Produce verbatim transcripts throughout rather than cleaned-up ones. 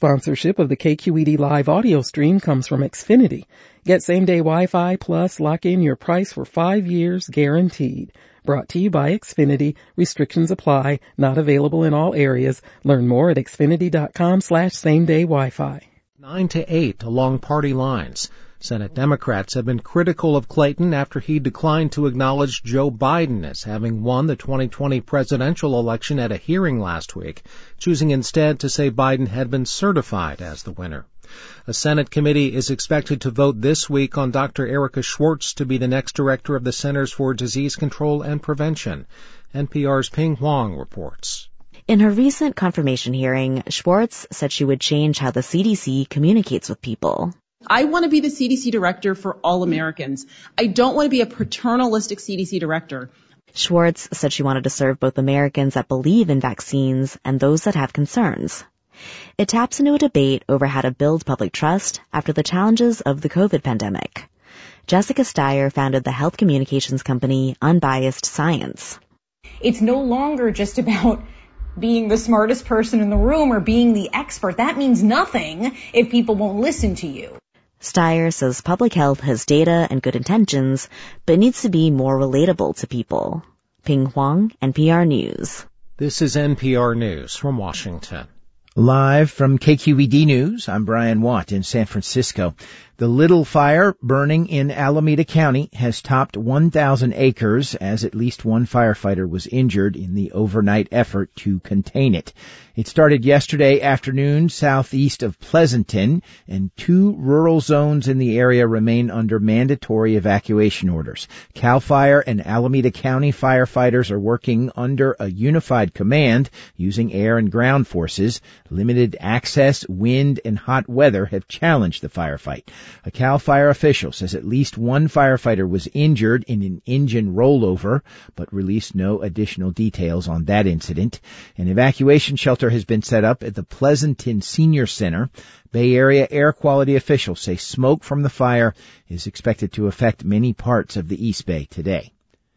Sponsorship of the K Q E D live audio stream comes from Xfinity. Get same-day Wi-Fi plus lock in your price for five years guaranteed. Brought to you by Xfinity. Restrictions apply. Not available in all areas. Learn more at xfinity.com slash same-day Wi-Fi. Nine to eight along party lines. Senate Democrats have been critical of Clayton after he declined to acknowledge Joe Biden as having won the twenty twenty presidential election at a hearing last week, choosing instead to say Biden had been certified as the winner. A Senate committee is expected to vote this week on Doctor Erica Schwartz to be the next director of the Centers for Disease Control and Prevention. N P R's Ping Huang reports. In her recent confirmation hearing, Schwartz said she would change how the C D C communicates with people. I want to be the C D C director for all Americans. I don't want to be a paternalistic C D C director. Schwartz said she wanted to serve both Americans that believe in vaccines and those that have concerns. It taps into a debate over how to build public trust after the challenges of the COVID pandemic. Jessica Steyer founded the health communications company Unbiased Science. It's no longer just about being the smartest person in the room or being the expert. That means nothing if people won't listen to you. Steyer says public health has data and good intentions, but needs to be more relatable to people. Ping Huang, N P R News. This is N P R News from Washington. Live from K Q E D News, I'm Brian Watt in San Francisco. The Little Fire burning in Alameda County has topped one thousand acres as at least one firefighter was injured in the overnight effort to contain it. It started yesterday afternoon southeast of Pleasanton, and two rural zones in the area remain under mandatory evacuation orders. CAL FIRE and Alameda County firefighters are working under a unified command using air and ground forces. Limited access, wind, and hot weather have challenged the firefight. A CAL FIRE official says at least one firefighter was injured in an engine rollover, but released no additional details on that incident. An evacuation shelter has been set up at the Pleasanton Senior Center. Bay Area air quality officials say smoke from the fire is expected to affect many parts of the East Bay today.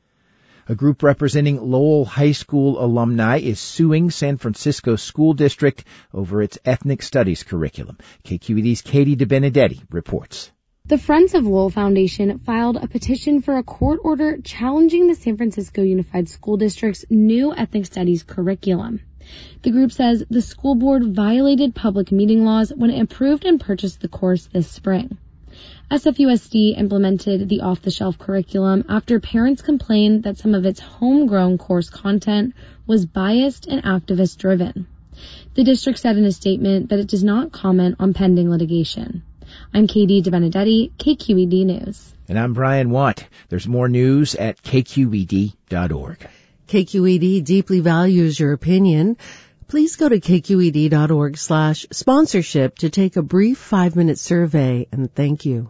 A group representing Lowell High School alumni is suing San Francisco School District over its ethnic studies curriculum. K Q E D's Katie DeBenedetti reports. The Friends of Lowell Foundation filed a petition for a court order challenging the San Francisco Unified School District's new ethnic studies curriculum. The group says the school board violated public meeting laws when it approved and purchased the course this spring. S F U S D implemented the off-the-shelf curriculum after parents complained that some of its homegrown course content was biased and activist-driven. The district said in a statement that it does not comment on pending litigation. I'm Katie DeBenedetti, K Q E D News. And I'm Brian Watt. There's more news at K Q E D dot org. K Q E D deeply values your opinion. Please go to K Q E D dot org slash sponsorship to take a brief five-minute survey, and thank you.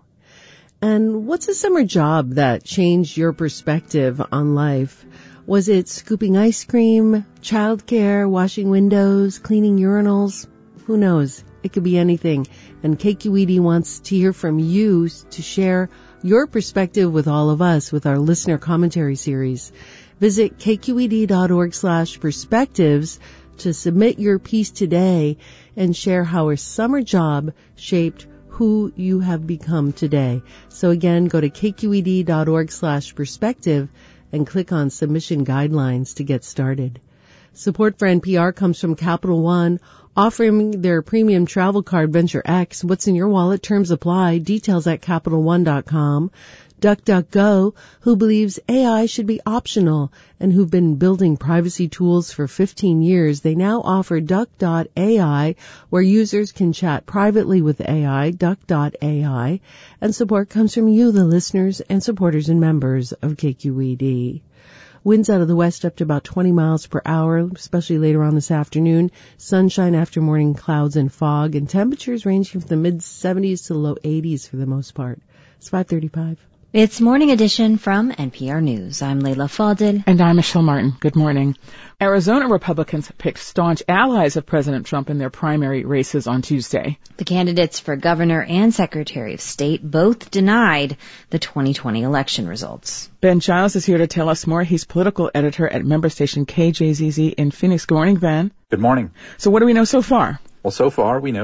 And what's a summer job that changed your perspective on life? Was it scooping ice cream, childcare, washing windows, cleaning urinals? Who knows? It could be anything. And K Q E D wants to hear from you to share your perspective with all of us with our listener commentary series. Visit K Q E D dot org slash perspectives to submit your piece today and share how a summer job shaped who you have become today. So again, go to K Q E D dot org slash perspective and click on submission guidelines to get started. Support for N P R comes from Capital One, offering their premium travel card Venture X. What's in your wallet? Terms apply. Details at Capital One dot com. DuckDuckGo, who believes A I should be optional and who've been building privacy tools for fifteen years, they now offer Duck dot A I, where users can chat privately with A I, Duck dot A I, and support comes from you, the listeners and supporters and members of K Q E D. Winds out of the west up to about twenty miles per hour, especially later on this afternoon. Sunshine after morning clouds and fog, and temperatures ranging from the mid seventies to low eighties for the most part. It's five thirty-five. It's Morning Edition from N P R News. I'm Leila Fadel. And I'm Michelle Martin. Good morning. Arizona Republicans picked staunch allies of President Trump in their primary races on Tuesday. The candidates for governor and secretary of state both denied the twenty twenty election results. Ben Giles is here to tell us more. He's political editor at member station K J Z Z in Phoenix. Good morning, Ben. Good morning. So what do we know so far? Well, so far we know